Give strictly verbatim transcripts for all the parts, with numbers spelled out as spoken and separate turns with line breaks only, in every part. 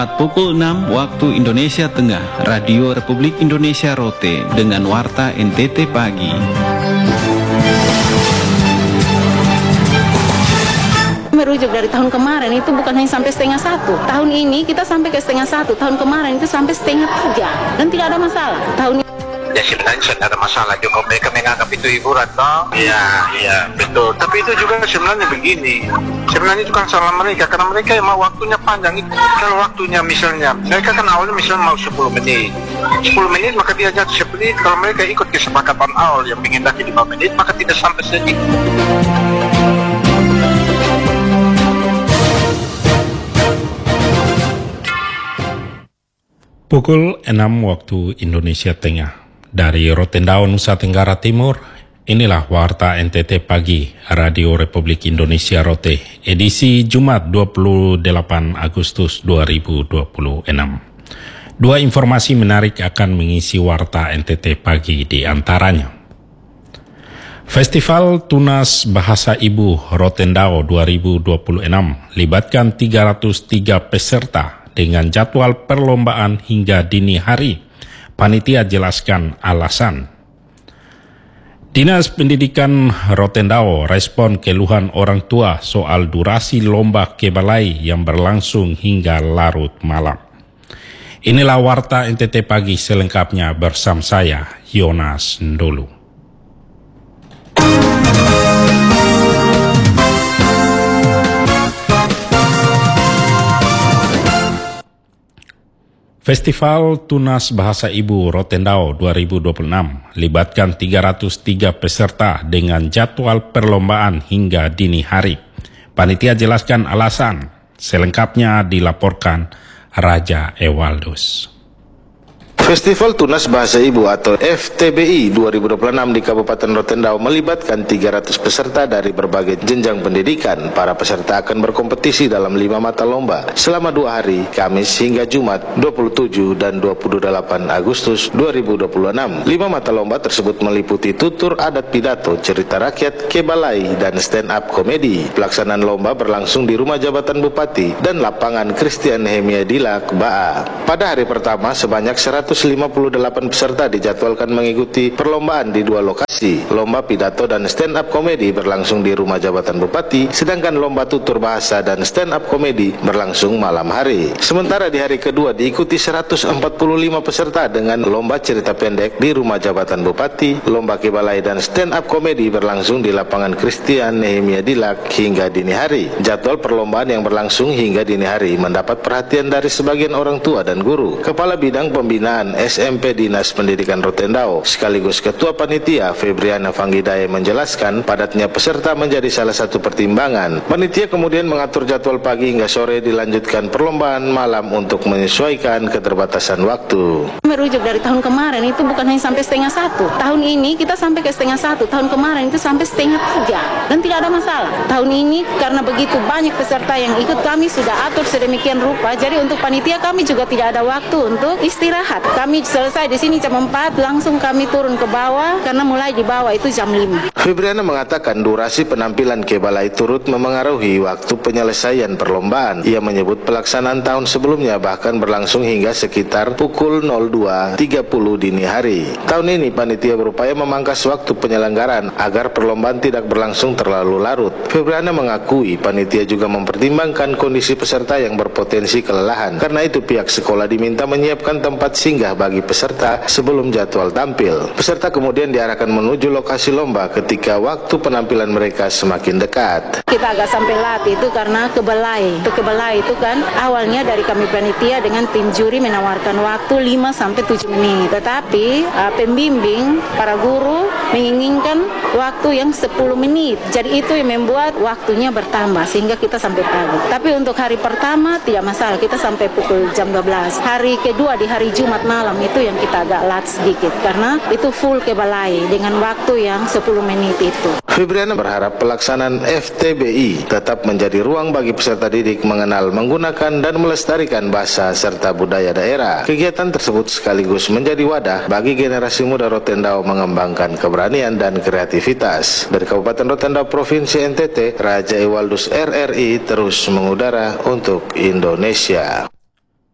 Pukul enam waktu Indonesia Tengah, Radio Republik Indonesia Rote dengan Warta N T T Pagi.
Merujuk dari tahun kemarin itu bukan hanya sampai setengah satu. Tahun ini kita sampai ke setengah satu. Tahun kemarin itu sampai setengah tiga. Dan tidak ada masalah. Tahun ini
ya sebenarnya tidak ada masalah juga, mereka menganggap itu hiburan toh. Iya, iya, betul. Tapi itu juga sebenarnya begini, sebenarnya itu kan salah mereka, karena mereka emang waktunya panjang. Itu kalau waktunya misalnya, mereka kan awalnya misalnya mau sepuluh menit, sepuluh menit maka dia jatuh sepuluh menit. Kalau mereka ikut kesepakatan awal yang ingin daki lima menit, maka tidak sampai sedikit.
Pukul enam waktu Indonesia Tengah. Dari Rotendao, Nusa Tenggara Timur, inilah Warta N T T Pagi, Radio Republik Indonesia Rote, edisi Jumat dua puluh delapan Agustus dua ribu dua puluh enam. Dua informasi menarik akan mengisi Warta N T T Pagi di antaranya. Festival Tunas Bahasa Ibu Rotendao dua ribu dua puluh enam libatkan tiga ratus tiga peserta dengan jadwal perlombaan hingga dini hari. Panitia jelaskan alasan. Dinas Pendidikan Rotendao respon keluhan orang tua soal durasi lomba kebalai yang berlangsung hingga larut malam. Inilah Warta N T T Pagi selengkapnya bersama saya, Yonas Ndolu. Festival Tunas Bahasa Ibu Rotendao dua ribu dua puluh enam libatkan tiga ratus tiga peserta dengan jadwal perlombaan hingga dini hari. Panitia jelaskan alasan. Selengkapnya dilaporkan Raja Ewaldus.
Festival Tunas Bahasa Ibu atau F T B I dua ribu dua puluh enam di Kabupaten Rotendao melibatkan tiga ratus peserta dari berbagai jenjang pendidikan. Para peserta akan berkompetisi dalam lima mata lomba selama dua hari, Kamis hingga Jumat dua puluh tujuh dan dua puluh delapan Agustus dua ribu dua puluh enam. Lima mata lomba tersebut meliputi tutur adat pidato, cerita rakyat, kebalai, dan stand up komedi. Pelaksanaan lomba berlangsung di Rumah Jabatan Bupati dan Lapangan Christian Nehemia Dilak, B A A. Pada hari pertama sebanyak seratus lima puluh delapan peserta dijadwalkan mengikuti perlombaan di dua lokasi. Lomba pidato dan stand up komedi berlangsung di Rumah Jabatan Bupati, sedangkan lomba tutur bahasa dan stand up komedi berlangsung malam hari. Sementara di hari kedua diikuti seratus empat puluh lima peserta dengan lomba cerita pendek di Rumah Jabatan Bupati. Lomba kebalai dan stand up komedi berlangsung di Lapangan Christian Nehemia Dilak hingga dini hari. Jadwal perlombaan yang berlangsung hingga dini hari mendapat perhatian dari sebagian orang tua dan guru. Kepala Bidang Pembinaan S M P Dinas Pendidikan Rotendao sekaligus Ketua Panitia Febriana Fanggidaya menjelaskan padatnya peserta menjadi salah satu pertimbangan. Panitia kemudian mengatur jadwal pagi hingga sore dilanjutkan perlombaan malam untuk menyesuaikan keterbatasan waktu.
merujuk dari tahun kemarin itu bukan hanya sampai setengah satu. Tahun ini kita sampai ke setengah satu. Tahun kemarin itu sampai setengah tiga. Dan tidak ada masalah. Tahun ini karena begitu banyak peserta yang ikut, kami sudah atur sedemikian rupa. Jadi untuk panitia kami juga tidak ada waktu untuk istirahat. Kami selesai di sini jam empat, langsung kami turun ke bawah karena mulai di bawah itu jam lima.
Febriana mengatakan durasi penampilan kebalai turut memengaruhi waktu penyelesaian perlombaan. Ia menyebut pelaksanaan tahun sebelumnya bahkan berlangsung hingga sekitar pukul nol dua tiga puluh dini hari. Tahun ini panitia berupaya memangkas waktu penyelenggaraan agar perlombaan tidak berlangsung terlalu larut. Febriana mengakui panitia juga mempertimbangkan kondisi peserta yang berpotensi kelelahan. Karena itu pihak sekolah diminta menyiapkan tempat singgah bagi peserta sebelum jadwal tampil. Peserta kemudian diarahkan menuju lokasi lomba ketika waktu penampilan mereka semakin dekat.
Kita agak sampai latih itu karena kebelai. Itu kebelai itu kan awalnya dari kami panitia dengan tim juri menawarkan waktu lima sampai tujuh menit. Tetapi uh, pembimbing, para guru menginginkan waktu yang sepuluh menit. Jadi itu yang membuat waktunya bertambah sehingga kita sampai pagi. Tapi untuk hari pertama tidak masalah, kita sampai pukul jam dua belas. Hari kedua di hari Jumat malam itu yang kita agak lat sedikit karena itu full kebalai dengan waktu yang sepuluh menit itu.
Febriana berharap pelaksanaan F T B I tetap menjadi ruang bagi peserta didik mengenal, menggunakan dan melestarikan bahasa serta budaya daerah. Kegiatan tersebut sekaligus menjadi wadah bagi generasi muda Rotendao mengembangkan keberanian dan kreativitas. Dari Kabupaten Rotendao, Provinsi N T T, Raja Ewaldus R R I terus mengudara untuk Indonesia.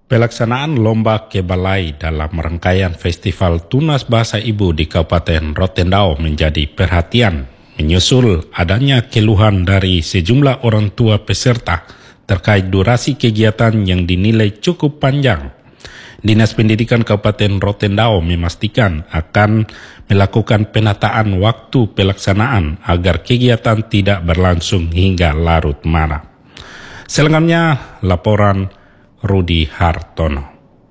Pelaksanaan lomba kebalai dalam rangkaian Festival Tunas Bahasa Ibu di Kabupaten Rotendao menjadi perhatian, menyusul adanya keluhan dari sejumlah orang tua peserta terkait durasi kegiatan yang dinilai cukup panjang. Dinas Pendidikan Kabupaten Rotendao memastikan akan melakukan penataan waktu pelaksanaan agar kegiatan tidak berlangsung hingga larut malam. Selengkapnya laporan Rudi Hartono.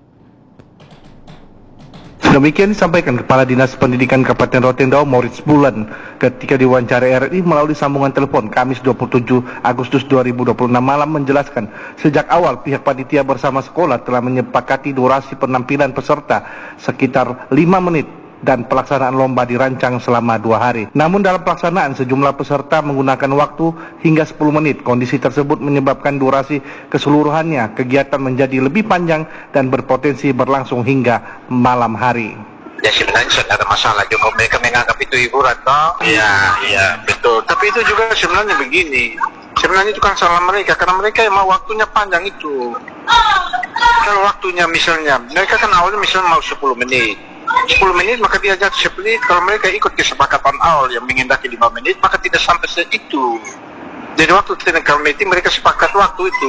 Demikian disampaikan Kepala Dinas Pendidikan Kabupaten Rotendao Moritz Bulan ketika diwawancarai R R I melalui sambungan telepon Kamis dua puluh tujuh Agustus dua ribu dua puluh enam malam, menjelaskan sejak awal pihak panitia bersama sekolah telah menyepakati durasi penampilan peserta sekitar lima menit dan pelaksanaan lomba dirancang selama dua hari. Namun dalam pelaksanaan sejumlah peserta menggunakan waktu hingga sepuluh menit. Kondisi tersebut menyebabkan durasi keseluruhannya kegiatan menjadi lebih panjang dan berpotensi berlangsung hingga malam hari.
Ya sebenarnya tidak ada masalah juga, mereka menganggap itu hiburan toh. Iya, iya betul. Tapi itu juga sebenarnya begini. Sebenarnya itu kan salah mereka, karena mereka emang waktunya panjang itu. Kalau waktunya misalnya, mereka kan awalnya misalnya mau sepuluh menit. sepuluh menit maka dia jatuh sepuluh menit. Kalau mereka ikut kesepakatan awal yang mengendaki lima menit, maka tidak sampai segitu. Jadi waktu technical meeting mereka sepakat waktu itu,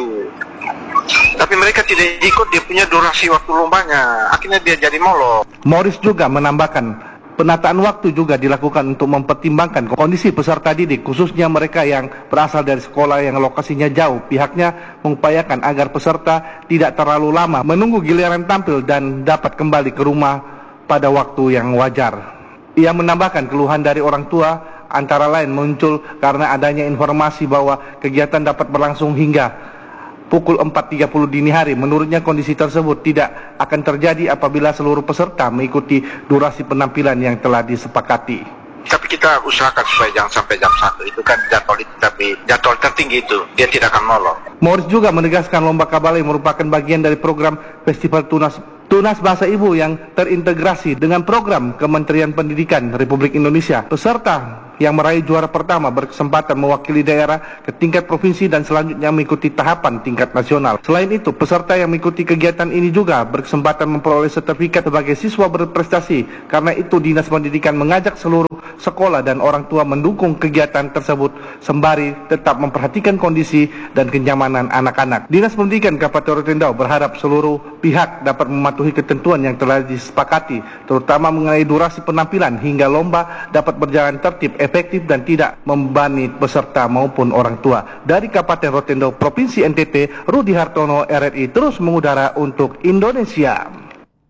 tapi mereka tidak ikut dia punya durasi waktu lombanya, akhirnya dia jadi molor.
Morris juga menambahkan penataan waktu juga dilakukan untuk mempertimbangkan kondisi peserta didik, khususnya mereka yang berasal dari sekolah yang lokasinya jauh. Pihaknya mengupayakan agar peserta tidak terlalu lama menunggu giliran tampil dan dapat kembali ke rumah pada waktu yang wajar. Ia menambahkan keluhan dari orang tua antara lain muncul karena adanya informasi bahwa kegiatan dapat berlangsung hingga pukul empat tiga puluh dini hari. Menurutnya kondisi tersebut tidak akan terjadi apabila seluruh peserta mengikuti durasi penampilan yang telah disepakati.
Tapi kita usahakan supaya jangan sampai jam satu, itu kan jadwal itu, tapi jadwal tertinggi itu dia tidak akan molor.
Morris juga menegaskan lomba kabalai merupakan bagian dari program Festival Tunas Tunas Bahasa Ibu yang terintegrasi dengan program Kementerian Pendidikan Republik Indonesia. Peserta yang meraih juara pertama berkesempatan mewakili daerah ke tingkat provinsi dan selanjutnya mengikuti tahapan tingkat nasional. Selain itu, peserta yang mengikuti kegiatan ini juga berkesempatan memperoleh sertifikat sebagai siswa berprestasi. Karena itu, Dinas Pendidikan mengajak seluruh sekolah dan orang tua mendukung kegiatan tersebut sembari tetap memperhatikan kondisi dan kenyamanan anak-anak. Dinas Pendidikan Kabupaten Rotendao berharap seluruh pihak dapat mematuhi ketentuan yang telah disepakati, terutama mengenai durasi penampilan hingga lomba dapat berjalan tertib, efektif dan tidak membebani peserta maupun orang tua. Dari Kabupaten Rotendao, Provinsi N T T, Rudi Hartono, R R I terus mengudara untuk Indonesia.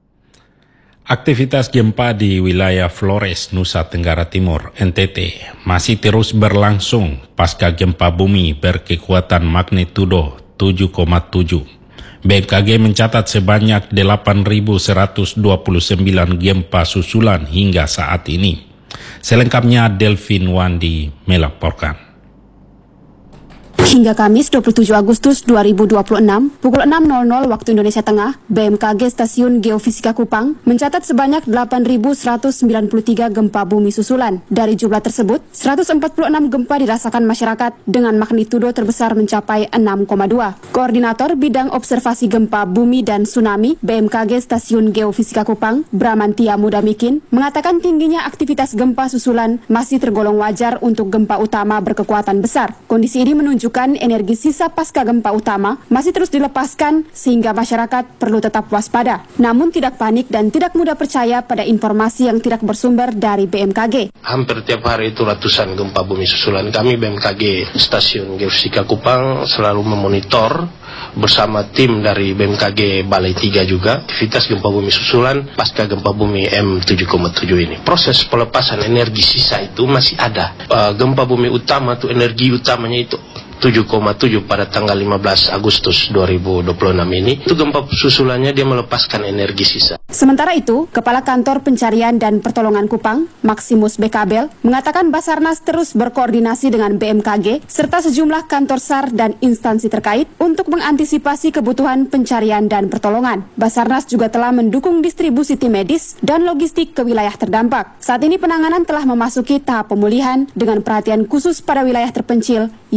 Aktivitas gempa di wilayah Flores, Nusa Tenggara Timur, N T T, masih terus berlangsung pasca gempa bumi berkekuatan magnitudo tujuh koma tujuh. B M K G mencatat sebanyak delapan ribu seratus dua puluh sembilan gempa susulan hingga saat ini. Selengkapnya Delvin Wandi melaporkan.
Hingga Kamis dua puluh tujuh Agustus dua ribu dua puluh enam, pukul enam nol nol waktu Indonesia Tengah, B M K G Stasiun Geofisika Kupang mencatat sebanyak delapan ribu seratus sembilan puluh tiga gempa bumi susulan. Dari jumlah tersebut, seratus empat puluh enam gempa dirasakan masyarakat dengan magnitudo terbesar mencapai enam koma dua. Koordinator Bidang Observasi Gempa Bumi dan Tsunami B M K G Stasiun Geofisika Kupang, Bramantia Mudamikin, mengatakan tingginya aktivitas gempa susulan masih tergolong wajar untuk gempa utama berkekuatan besar. Kondisi ini menunjukkan energi sisa pasca gempa utama masih terus dilepaskan sehingga masyarakat perlu tetap waspada. Namun tidak panik dan tidak mudah percaya pada informasi yang tidak bersumber dari B M K G.
Hampir tiap hari itu ratusan gempa bumi susulan. Kami B M K G Stasiun Geofisika Kupang selalu memonitor bersama tim dari B M K G Balai tiga juga aktivitas gempa bumi susulan pasca gempa bumi M tujuh koma tujuh ini. Proses pelepasan energi sisa itu masih ada. Uh, gempa bumi utama tuh energi utamanya itu tujuh koma tujuh pada tanggal lima belas Agustus dua ribu dua puluh enam ini. Itu gempa susulannya dia melepaskan energi sisa.
Sementara itu, Kepala Kantor Pencarian dan Pertolongan Kupang, Maximus Bekabel, mengatakan Basarnas terus berkoordinasi dengan B M K G serta sejumlah kantor S A R dan instansi terkait untuk mengantisipasi kebutuhan pencarian dan pertolongan. Basarnas juga telah mendukung distribusi tim medis dan logistik ke wilayah terdampak. Saat ini penanganan telah memasuki tahap pemulihan dengan perhatian khusus pada wilayah terpencil yang sulit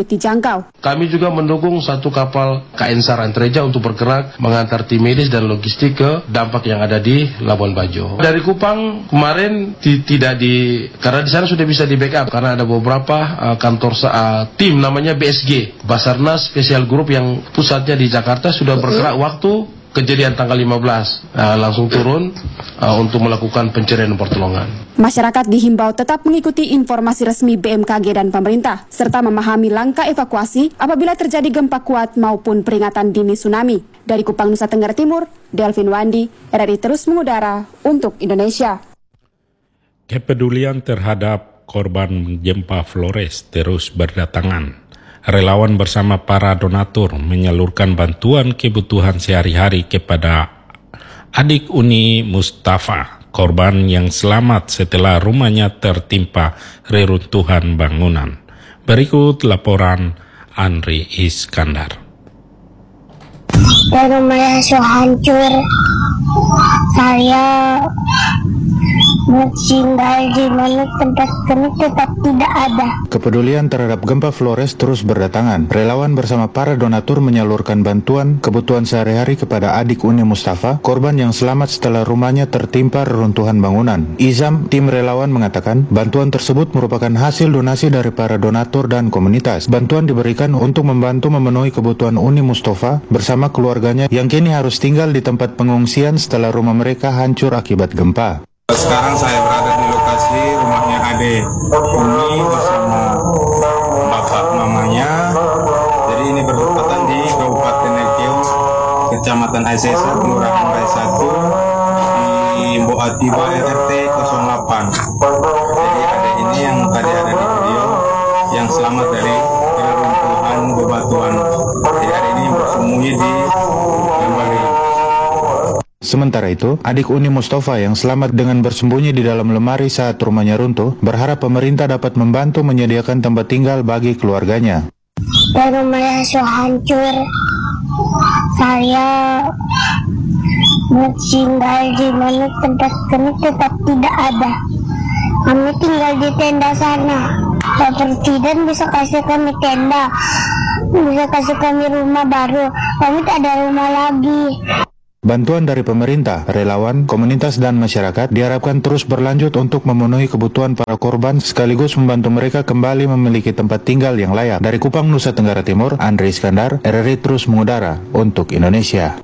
sulit dijangkau.
Kami juga mendukung satu kapal K N Saran Treja untuk bergerak mengantar tim medis dan logistik ke dampak yang ada di Labuan Bajo. Dari Kupang kemarin ti tidak di karena di sana sudah bisa di backup karena ada beberapa uh, kantor uh, tim namanya B S G Basarnas Special Group yang pusatnya di Jakarta sudah bergerak waktu kejadian tanggal lima belas uh, langsung turun uh, untuk melakukan pencarian dan pertolongan.
Masyarakat dihimbau tetap mengikuti informasi resmi B M K G dan pemerintah, serta memahami langkah evakuasi apabila terjadi gempa kuat maupun peringatan dini tsunami. Dari Kupang, Nusa Tenggara Timur, Delvin Wandi, R R I terus mengudara untuk Indonesia.
Kepedulian terhadap korban gempa Flores terus berdatangan. Relawan bersama para donatur menyalurkan bantuan kebutuhan sehari-hari kepada adik Uni Mustafa, korban yang selamat setelah rumahnya tertimpa reruntuhan bangunan. Berikut laporan Andri Iskandar.
Rumahnya sudah hancur, saya tinggal di mana tempat kami tetap tidak ada.
Kepedulian terhadap gempa Flores terus berdatangan. Relawan bersama para donatur menyalurkan bantuan kebutuhan sehari-hari kepada adik Uni Mustafa, korban yang selamat setelah rumahnya tertimpa reruntuhan bangunan. Izam, tim relawan mengatakan, bantuan tersebut merupakan hasil donasi dari para donatur dan komunitas. Bantuan diberikan untuk membantu memenuhi kebutuhan Uni Mustafa bersama keluarganya yang kini harus tinggal di tempat pengungsian setelah rumah mereka hancur akibat gempa.
Sekarang saya berada di lokasi rumahnya Ade Uni bersama bapak mamanya. Jadi ini bertepatan di Kabupaten Ekeo, Kecamatan Aisesa, Kelurahan Rai satu, di Boatiba R T nol delapan. Jadi Ade ini yang tadi ada di video yang selamat dari reruntuhan bebatuan. Jadi Ade ini bersembunyi di lemari.
Sementara itu, adik Uni Mustafa yang selamat dengan bersembunyi di dalam lemari saat rumahnya runtuh, berharap pemerintah dapat membantu menyediakan tempat tinggal bagi keluarganya.
Rumahnya sudah hancur, saya tinggal di mana tempat kami tetap tidak ada. Kami tinggal di tenda sana. Pak Presiden bisa kasih kami tenda, bisa kasih kami rumah baru. Kami tak ada rumah lagi.
Bantuan dari pemerintah, relawan, komunitas, dan masyarakat diharapkan terus berlanjut untuk memenuhi kebutuhan para korban sekaligus membantu mereka kembali memiliki tempat tinggal yang layak. Dari Kupang, Nusa Tenggara Timur, Andri Iskandar, R R I terus mengudara untuk Indonesia.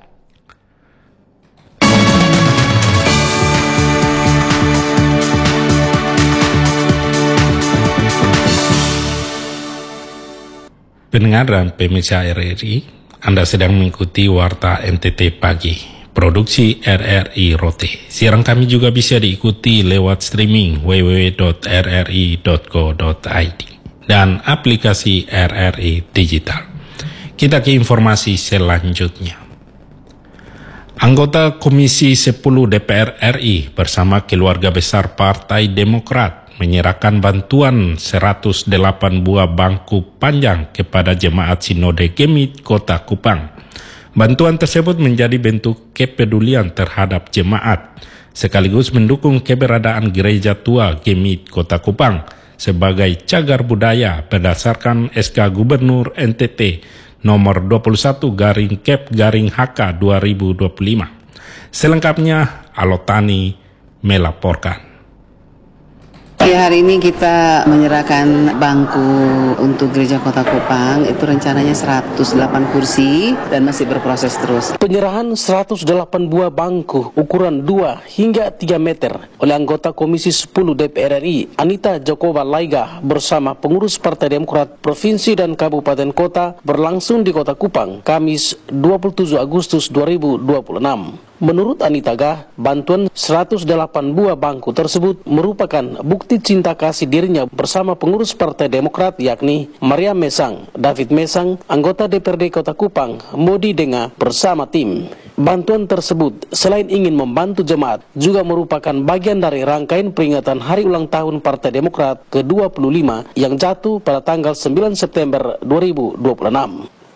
Pendengar dan pemirsa R R I, Anda sedang mengikuti Warta N T T Pagi, produksi R R I Rote. Siaran kami juga bisa diikuti lewat streaming w w w dot r r i dot co dot i d dan aplikasi R R I Digital. Kita ke informasi selanjutnya. Anggota Komisi sepuluh D P R R I bersama keluarga besar Partai Demokrat menyerahkan bantuan seratus delapan buah bangku panjang kepada jemaat Sinode Gemit Kota Kupang. Bantuan tersebut menjadi bentuk kepedulian terhadap jemaat, sekaligus mendukung keberadaan Gereja Tua Gemit Kota Kupang sebagai cagar budaya berdasarkan S K Gubernur N T T nomor dua puluh satu garing Kep garing H K dua ribu dua puluh lima. Selengkapnya Alotani melaporkan.
Ya, hari ini kita menyerahkan bangku untuk Gereja Kota Kupang. Itu rencananya seratus delapan kursi dan masih berproses terus.
Penyerahan seratus delapan buah bangku ukuran dua hingga tiga meter oleh anggota Komisi sepuluh D P R R I Anita Jokowa Laiga bersama pengurus Partai Demokrat Provinsi dan Kabupaten Kota berlangsung di Kota Kupang, Kamis dua puluh tujuh Agustus dua ribu dua puluh enam. Menurut Anita Gah, bantuan seratus delapan buah bangku tersebut merupakan bukti cinta kasih dirinya bersama pengurus Partai Demokrat yakni Maria Mesang, David Mesang, anggota D P R D Kota Kupang, Modi Denga bersama tim. Bantuan tersebut selain ingin membantu jemaat juga merupakan bagian dari rangkaian peringatan Hari Ulang Tahun Partai Demokrat ke dua puluh lima yang jatuh pada tanggal sembilan September dua ribu dua puluh enam.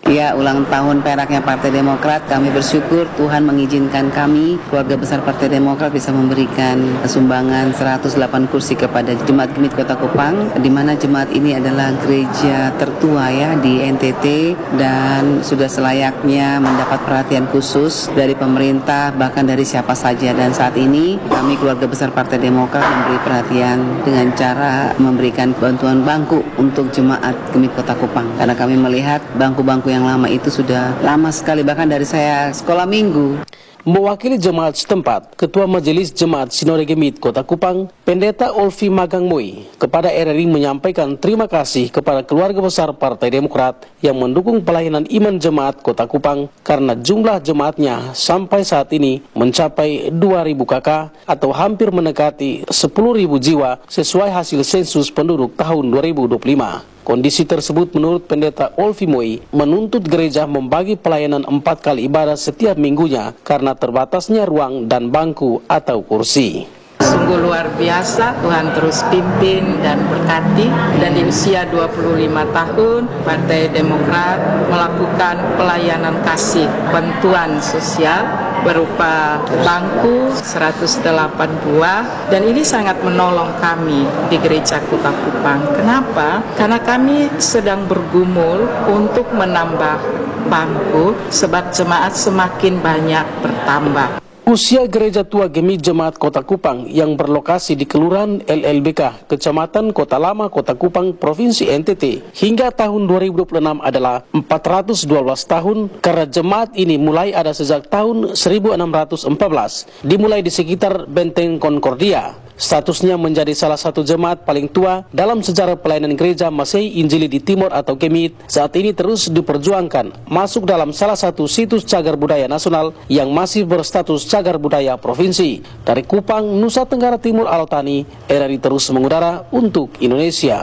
Ya, ulang tahun peraknya Partai Demokrat, kami bersyukur Tuhan mengizinkan kami, keluarga besar Partai Demokrat, bisa memberikan sumbangan seratus delapan kursi kepada Jemaat Gemit Kota Kupang, di mana jemaat ini adalah gereja tertua ya di N T T dan sudah selayaknya mendapat perhatian khusus dari pemerintah, bahkan dari siapa saja. Dan saat ini kami keluarga besar Partai Demokrat memberi perhatian dengan cara memberikan bantuan bangku untuk jemaat Gemit Kota Kupang, karena kami melihat bangku-bangku yang lama itu sudah lama sekali, bahkan dari saya sekolah minggu.
Mewakili jemaat setempat, Ketua Majelis Jemaat Sinode Gemit Kota Kupang, Pendeta Olvi Magangmoy, kepada R R I menyampaikan terima kasih kepada keluarga besar Partai Demokrat yang mendukung pelayanan iman jemaat Kota Kupang karena jumlah jemaatnya sampai saat ini mencapai dua ribu kakak atau hampir mendekati sepuluh ribu jiwa sesuai hasil sensus penduduk tahun dua ribu dua puluh lima. Kondisi tersebut menurut Pendeta Olvi Moy menuntut gereja membagi pelayanan empat kali ibadah setiap minggunya karena terbatasnya ruang dan bangku atau kursi.
Sungguh luar biasa, Tuhan terus pimpin dan berkati, dan di usia dua puluh lima tahun Partai Demokrat melakukan pelayanan kasih bantuan sosial berupa bangku seratus delapan buah, dan ini sangat menolong kami di Gereja Kota Kupang. Kenapa? Karena kami sedang bergumul untuk menambah bangku sebab jemaat semakin banyak bertambah.
Usia Gereja Tua Gemit Jemaat Kota Kupang yang berlokasi di Kelurahan L L B K, Kecamatan Kota Lama, Kota Kupang, Provinsi N T T, hingga tahun dua ribu dua puluh enam adalah empat ratus dua belas tahun, karena jemaat ini mulai ada sejak tahun seribu enam ratus empat belas, dimulai di sekitar Benteng Concordia. Statusnya menjadi salah satu jemaat paling tua dalam sejarah pelayanan gereja Masehi Injili di Timur atau Gemit. Saat ini terus diperjuangkan masuk dalam salah satu situs cagar budaya nasional yang masih berstatus cagar budaya provinsi. Dari Kupang, Nusa Tenggara Timur, Alotani, R R I terus mengudara untuk Indonesia.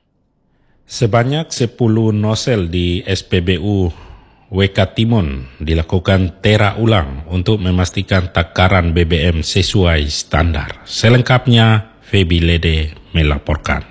Sebanyak sepuluh nosel di S P B U Wekatimun dilakukan tera ulang untuk memastikan takaran B B M sesuai standar. Selengkapnya, Feby Lede melaporkan.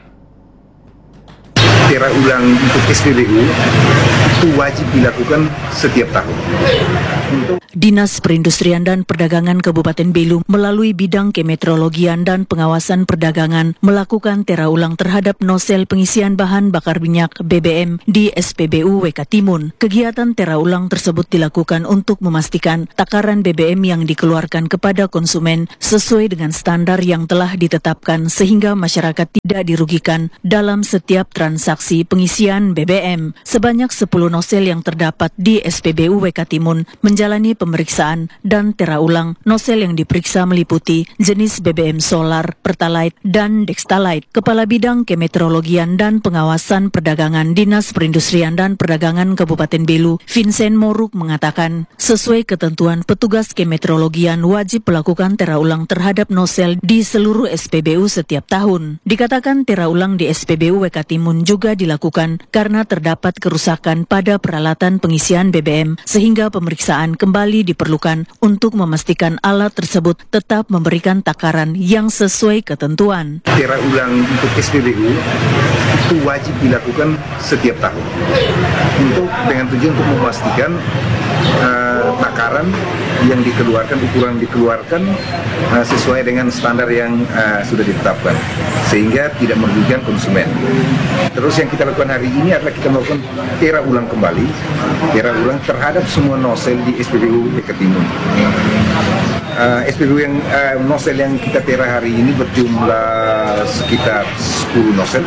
Tera ulang untuk S P B U itu wajib dilakukan setiap tahun. Untuk
Dinas Perindustrian dan Perdagangan Kabupaten Belu melalui bidang kemeteorologian dan pengawasan perdagangan melakukan tera ulang terhadap nosel pengisian bahan bakar minyak B B M di S P B U Wekatimun. Kegiatan tera ulang tersebut dilakukan untuk memastikan takaran B B M yang dikeluarkan kepada konsumen sesuai dengan standar yang telah ditetapkan sehingga masyarakat tidak dirugikan dalam setiap transaksi pengisian B B M. Sebanyak sepuluh nosel yang terdapat di S P B U Wekatimun menjalani pemeriksaan dan tera ulang. Nosel yang diperiksa meliputi jenis B B M solar, pertalite, dan dextalite. Kepala Bidang Kemeteorologian dan Pengawasan Perdagangan Dinas Perindustrian dan Perdagangan Kabupaten Belu, Vincent Moruk mengatakan, sesuai ketentuan petugas kemeteorologian wajib melakukan tera ulang terhadap nosel di seluruh S P B U setiap tahun. Dikatakan tera ulang di S P B U Wekatimun juga dilakukan karena terdapat kerusakan pada peralatan pengisian B B M sehingga pemeriksaan kembali diperlukan untuk memastikan alat tersebut tetap memberikan takaran yang sesuai ketentuan.
Tera ulang untuk S P B U itu wajib dilakukan setiap tahun untuk dengan tujuan untuk memastikan uh, takaran yang dikeluarkan, ukuran yang dikeluarkan uh, sesuai dengan standar yang uh, sudah ditetapkan sehingga tidak merugikan konsumen. Terus yang kita lakukan hari ini adalah kita melakukan tera ulang kembali, tera ulang terhadap semua nosel di S P B U Wekatimun. Uh, S P B U yang uh, nosel yang kita tera hari ini berjumlah sekitar sepuluh nosel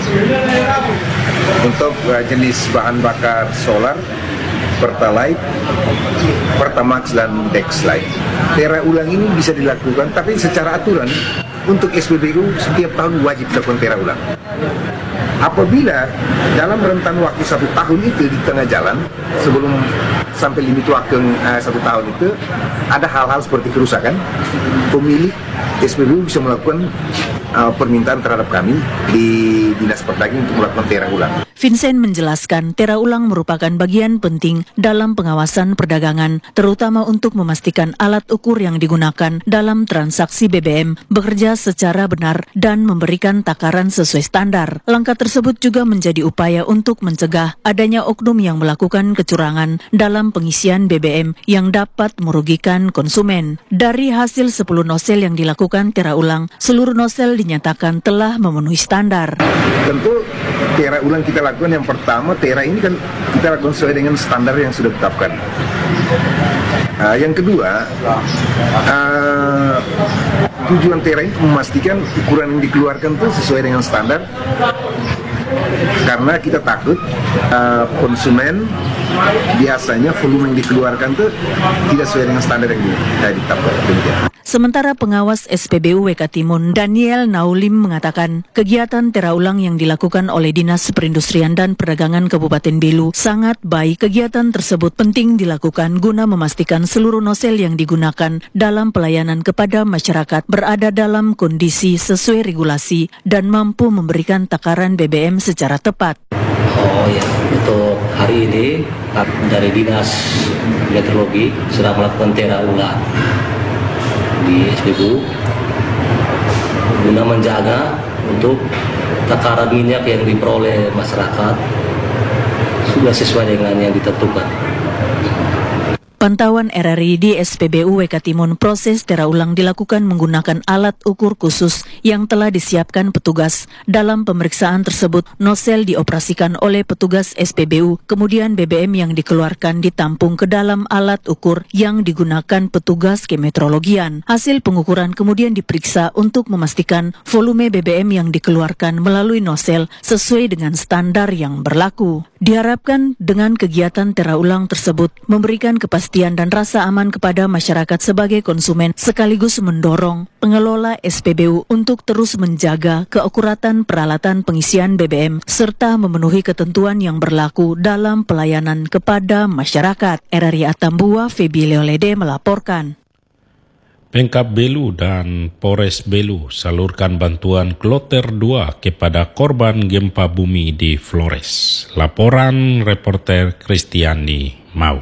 untuk uh, jenis bahan bakar solar, pertalite, pertamax, dan dexlite. Tera ulang ini bisa dilakukan, tapi secara aturan untuk S P B U setiap tahun wajib dilakukan tera ulang. Apabila dalam rentan waktu satu tahun itu di tengah jalan sebelum sampai limit waktu uh, satu tahun itu ada hal-hal seperti kerusakan, pemilik S P B U bisa melakukan uh, permintaan terhadap kami di Dinas Perdagangan untuk melakukan tera ulang.
Vincent menjelaskan tera ulang merupakan bagian penting dalam pengawasan perdagangan, terutama untuk memastikan alat ukur yang digunakan dalam transaksi B B M bekerja secara benar dan memberikan takaran sesuai standar. Langkah tersebut juga menjadi upaya untuk mencegah adanya oknum yang melakukan kecurangan dalam pengisian B B M yang dapat merugikan konsumen. Dari hasil sepuluh nosel yang dilakukan tera ulang, seluruh nosel dinyatakan telah memenuhi standar.
Tentu tera ulang kita lakukan yang pertama, tera ini kan kita lakukan sesuai dengan standar yang sudah ditetapkan. Uh, yang kedua, uh, tujuan tera ini memastikan ukuran yang dikeluarkan itu sesuai dengan standar, karena kita takut uh, konsumen biasanya volume yang dikeluarkan itu tidak sesuai dengan standar yang ditetapkan.
Sementara pengawas S P B U W K Timun Daniel Naulim mengatakan kegiatan tera ulang yang dilakukan oleh Dinas Perindustrian dan Perdagangan Kabupaten Belu sangat baik. Kegiatan tersebut penting dilakukan guna memastikan seluruh nosel yang digunakan dalam pelayanan kepada masyarakat berada dalam kondisi sesuai regulasi dan mampu memberikan takaran B B M secara tepat.
Oh ya, untuk hari ini dari Dinas Meteorologi sudah melakukan tera ulang di S P B U guna menjaga untuk takaran minyak yang diperoleh masyarakat sudah sesuai dengan yang ditentukan.
Pantauan R R I di S P B U W K Timun, proses tera ulang dilakukan menggunakan alat ukur khusus yang telah disiapkan petugas. Dalam pemeriksaan tersebut, nosel dioperasikan oleh petugas S P B U, kemudian B B M yang dikeluarkan ditampung ke dalam alat ukur yang digunakan petugas kemetrologian. Hasil pengukuran kemudian diperiksa untuk memastikan volume B B M yang dikeluarkan melalui nosel sesuai dengan standar yang berlaku. Diharapkan dengan kegiatan tera ulang tersebut memberikan kepastian dan rasa aman kepada masyarakat sebagai konsumen, sekaligus mendorong pengelola S P B U untuk terus menjaga keakuratan peralatan pengisian B B M serta memenuhi ketentuan yang berlaku dalam pelayanan kepada masyarakat. R R I Atambua, Febi Leolede melaporkan.
Pemkab Belu dan Polres Belu salurkan bantuan kloter dua kepada korban gempa bumi di Flores. Laporan reporter Kristiani Mau.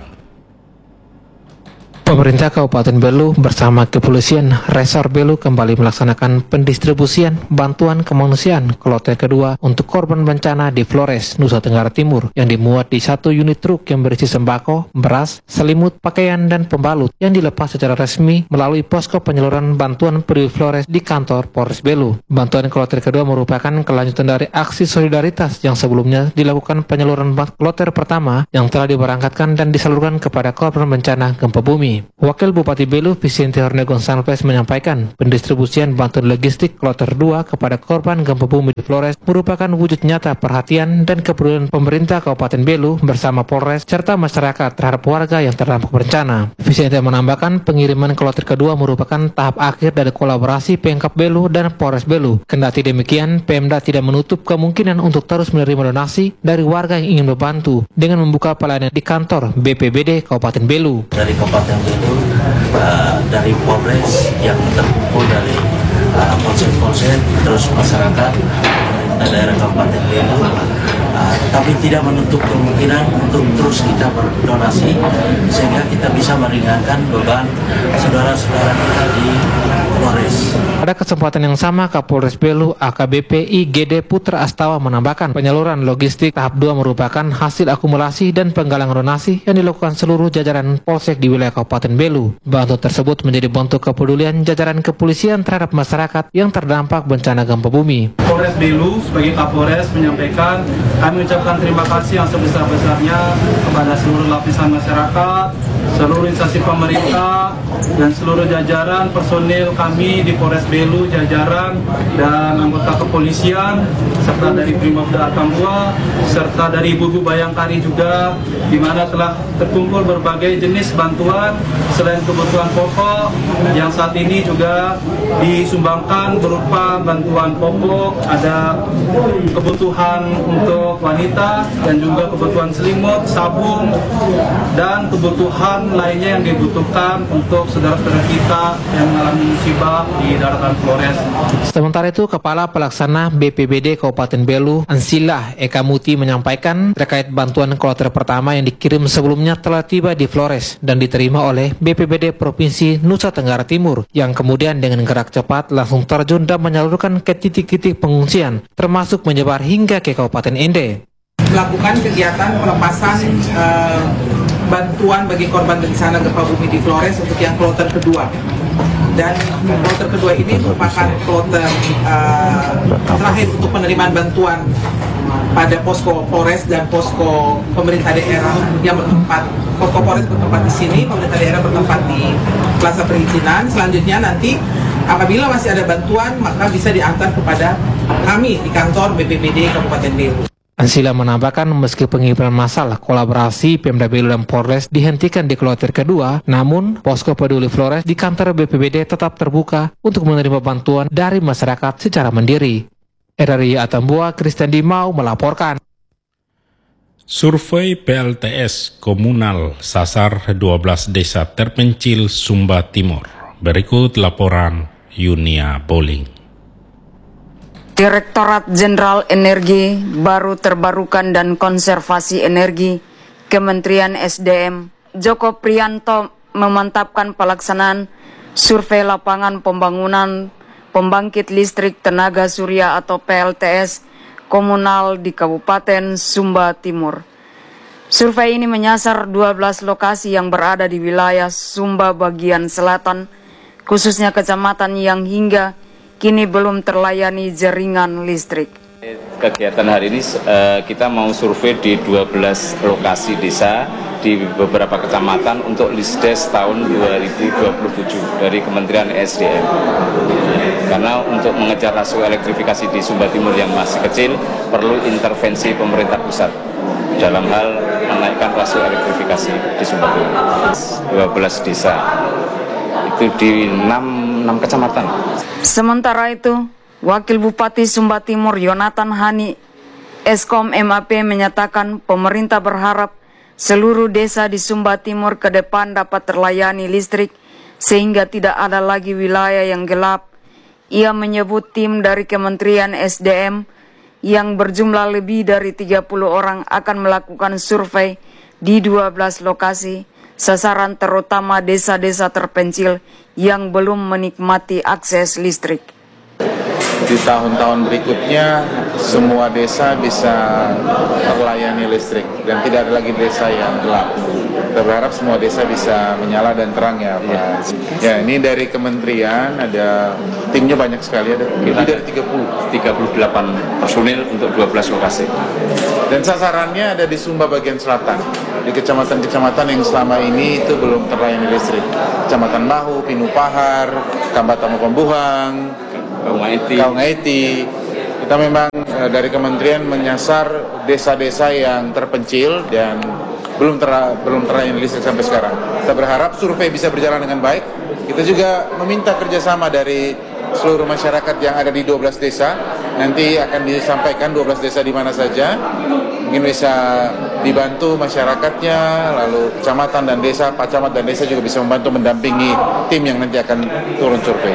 Pemerintah Kabupaten Belu bersama Kepolisian Resor Belu kembali melaksanakan pendistribusian bantuan kemanusiaan kloter kedua untuk korban bencana di Flores, Nusa Tenggara Timur yang dimuat di satu unit truk yang berisi sembako, beras, selimut, pakaian, dan pembalut yang dilepas secara resmi melalui posko penyaluran bantuan peduli Flores di kantor Polres Belu. Bantuan kloter kedua merupakan kelanjutan dari aksi solidaritas yang sebelumnya dilakukan penyaluran kloter pertama yang telah diberangkatkan dan disalurkan kepada korban bencana gempa bumi. Wakil Bupati Belu Vicente Horne Gonsalves menyampaikan pendistribusian bantuan logistik kloter dua kepada korban gempa bumi di Flores merupakan wujud nyata perhatian dan kepedulian pemerintah Kabupaten Belu bersama Polres serta masyarakat terhadap warga yang terdampak bencana. Vicente menambahkan pengiriman kloter kedua merupakan tahap akhir dari kolaborasi Pemkab Belu dan Polres Belu. Kendati demikian, Pemda tidak menutup kemungkinan untuk terus menerima donasi dari warga yang ingin membantu dengan membuka pelayanan di kantor B P B D Kabupaten Belu.
Dari Kabupaten Belu, uh, dari Polres yang terkumpul dari uh, polsek-polsek, terus masyarakat dari daerah Kabupaten Belu, uh, tapi tidak menutup kemungkinan untuk terus kita berdonasi sehingga kita bisa meringankan beban saudara-saudara kita di Flores.
Pada kesempatan yang sama, Kapolres Belu A K B P I G D Putra Astawa menambahkan penyaluran logistik tahap dua merupakan hasil akumulasi dan penggalangan donasi yang dilakukan seluruh jajaran polsek di wilayah Kabupaten Belu. Bantuan tersebut menjadi bentuk kepedulian jajaran kepolisian terhadap masyarakat yang terdampak bencana gempa bumi.
Polres Belu sebagai Kapolres menyampaikan kami ucapkan terima kasih yang sebesar-besarnya kepada seluruh lapisan masyarakat, seluruh instansi pemerintah, dan seluruh jajaran personil kami di Polres Belu, jajaran dan anggota kepolisian, serta dari Primopda Atambua, serta dari Ibu-Ibu Bayangkari juga, di mana telah terkumpul berbagai jenis bantuan selain kebutuhan pokok yang saat ini juga disumbangkan berupa bantuan pokok, ada kebutuhan untuk wanita dan juga kebutuhan selimut, sabun, dan kebutuhan bantuan lainnya yang dibutuhkan untuk saudara-saudara kita yang mengalami musibah di daratan Flores.
Sementara itu, Kepala Pelaksana B P B D Kabupaten Belu, Ansilah Eka Muti menyampaikan terkait bantuan kloter pertama yang dikirim sebelumnya telah tiba di Flores dan diterima oleh B P B D Provinsi Nusa Tenggara Timur yang kemudian dengan gerak cepat langsung terjun dan menyalurkan ke titik-titik pengungsian termasuk menyebar hingga ke Kabupaten Ende.
Melakukan kegiatan pelepasan uh, bantuan bagi korban bencana gempa bumi di Flores untuk yang kloter kedua. Dan kloter kedua ini merupakan kloter uh, terakhir untuk penerimaan bantuan pada posko Polres dan posko pemerintah daerah yang bertempat. Posko Polres bertempat di sini, pemerintah daerah bertempat di Plaza Perizinan. Selanjutnya nanti apabila masih ada bantuan maka bisa diantar kepada kami di kantor B P B D Kabupaten Belu.
Ansila menambahkan meski pengiriman massal kolaborasi Pemda Belu dan Polres dihentikan di kloter kedua, namun posko peduli Flores di kantor B P B D tetap terbuka untuk menerima bantuan dari masyarakat secara mandiri. R R I Atambua, Kristen Dimau melaporkan.
Survei P L T S Komunal sasar dua belas desa terpencil Sumba Timur. Berikut laporan Yunia Bowling.
Direktorat Jenderal Energi, Baru Terbarukan dan Konservasi Energi, Kementerian S D M, Joko Prianto memantapkan pelaksanaan survei lapangan pembangunan pembangkit listrik tenaga surya atau P L T S komunal di Kabupaten Sumba Timur. Survei ini menyasar dua belas lokasi yang berada di wilayah Sumba bagian selatan, khususnya kecamatan yang hingga kini belum terlayani jaringan listrik.
Kegiatan hari ini uh, kita mau survei di dua belas lokasi desa di beberapa kecamatan untuk Lisdes tahun dua ribu dua puluh tujuh dari Kementerian S D M. Karena untuk mengejar rasio elektrifikasi di Sumba Timur yang masih kecil, perlu intervensi pemerintah pusat dalam hal menaikkan rasio elektrifikasi di Sumba Timur. dua belas desa, itu di enam kecamatan.
Sementara itu, Wakil Bupati Sumba Timur Yonatan Hani Eskom M A P menyatakan pemerintah berharap seluruh desa di Sumba Timur ke depan dapat terlayani listrik sehingga tidak ada lagi wilayah yang gelap. Ia menyebut tim dari Kementerian S D M yang berjumlah lebih dari tiga puluh orang akan melakukan survei di dua belas lokasi, sasaran terutama desa-desa terpencil yang belum menikmati akses listrik.
Di tahun-tahun berikutnya semua desa bisa terlayani listrik dan tidak ada lagi desa yang gelap. Kita berharap semua desa bisa menyala dan terang ya Pak. Ya, ya ini dari kementerian ada timnya banyak sekali, ada lebih dari tiga puluh.
tiga puluh delapan personil untuk dua belas lokasi.
Dan sasarannya ada di Sumba bagian selatan, di kecamatan-kecamatan yang selama ini itu belum terlayani listrik. Kecamatan Bahu, Pinupahar, Kambatamu Pembuhang, Kaungaiti. Kita memang e, dari kementerian menyasar desa-desa yang terpencil dan belum ter belum terlayani listrik sampai sekarang. Kita berharap survei bisa berjalan dengan baik. Kita juga meminta kerjasama dari seluruh masyarakat yang ada di dua belas desa. Nanti akan disampaikan dua belas desa di mana saja. Mungkin bisa dibantu masyarakatnya, lalu kecamatan dan desa, Pak Camat dan desa juga bisa membantu mendampingi tim yang nanti akan turun survei.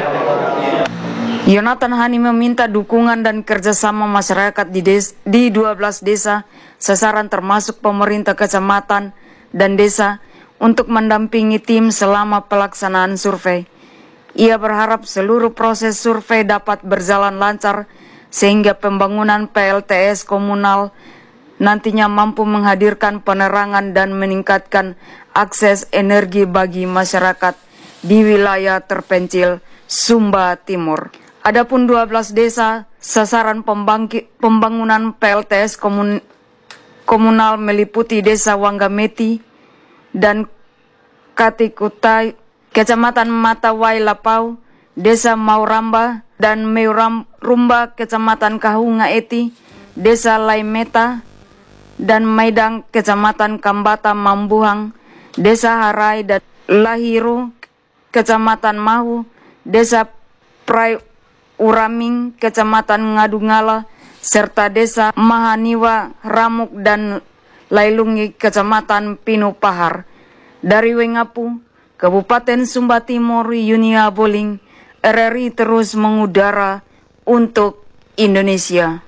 Yonatan Hani meminta dukungan dan kerjasama masyarakat di, des di dua belas desa, sasaran termasuk pemerintah kecamatan dan desa, untuk mendampingi tim selama pelaksanaan survei. Ia berharap seluruh proses survei dapat berjalan lancar, sehingga pembangunan P L T S komunal nantinya mampu menghadirkan penerangan dan meningkatkan akses energi bagi masyarakat di wilayah terpencil Sumba Timur. Adapun dua belas desa, sasaran pembangunan P L T S komun komunal meliputi Desa Wanggameti dan Katikutai, Kecamatan Matawai Lapau, Desa Mauramba dan Meurumba, Kecamatan Kahungaeti, Desa Laimeta dan Maidang, Kecamatan Kambata Mambuhang, Desa Harai dan Lahiru, Kecamatan Mahu, Desa Prai Uraming, Kecamatan Ngadungala, serta Desa Mahaniwa, Ramuk dan Lailungi, Kecamatan Pinupahar. Dari Wengapu, Kabupaten Sumba Timur, Yunia Boling, R R I terus mengudara untuk Indonesia.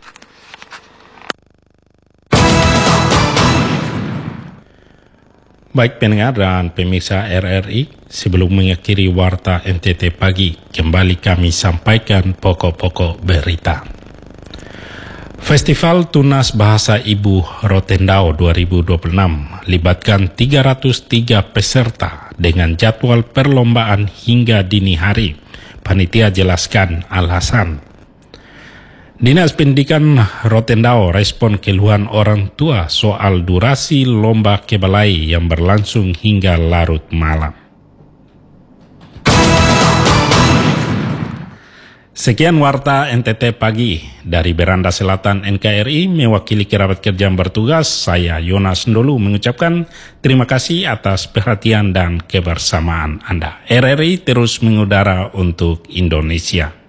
Baik pendengar dan pemirsa R R I, sebelum mengakhiri Warta N T T Pagi, kembali kami sampaikan pokok-pokok berita. Festival Tunas Bahasa Ibu Rotendao dua ribu dua puluh enam libatkan tiga ratus tiga peserta dengan jadwal perlombaan hingga dini hari. Panitia jelaskan alasan. Dinas Pendidikan Rotendao respon keluhan orang tua soal durasi lomba kebalai yang berlangsung hingga larut malam. Sekian Warta N T T Pagi dari Beranda Selatan N K R I, mewakili kerabat kerja yang bertugas, saya Yonas Ndolu mengucapkan terima kasih atas perhatian dan kebersamaan Anda. R R I terus mengudara untuk Indonesia.